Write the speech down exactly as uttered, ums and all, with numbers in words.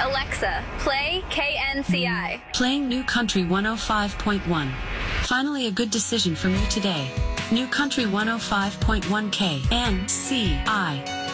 Alexa, play K N C I. Playing New Country one oh five point one. Finally a good decision from you today. New Country one oh five point one K N C I.